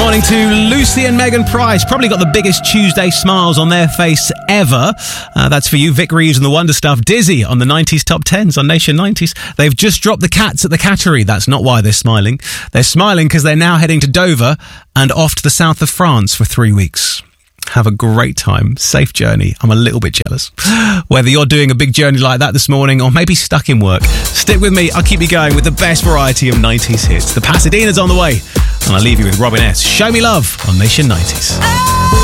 morning to Lucy and Megan Price. Probably got the biggest Tuesday smiles on their face ever. That's for you, Vic Reeves and the Wonder Stuff. Dizzy on the 90s Top 10s on Nation 90s. They've just dropped the cats at the cattery. That's not why they're smiling. They're smiling because they're now heading to Dover and off to the south of France for 3 weeks. Have a great time. Safe journey. I'm a little bit jealous. Whether you're doing a big journey like that this morning or maybe stuck in work, stick with me. I'll keep you going with the best variety of 90s hits. The Pasadena's on the way. And I'll leave you with Robin S. Show Me Love on Nation 90s.